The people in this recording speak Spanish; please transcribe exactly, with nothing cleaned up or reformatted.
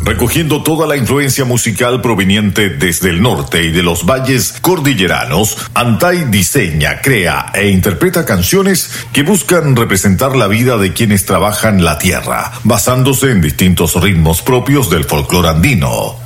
Recogiendo toda la influencia musical proveniente desde el norte y de los valles cordilleranos, Antay diseña, crea e interpreta canciones que buscan representar la vida de quienes trabajan la tierra, basándose en distintos ritmos propios del folclore andino.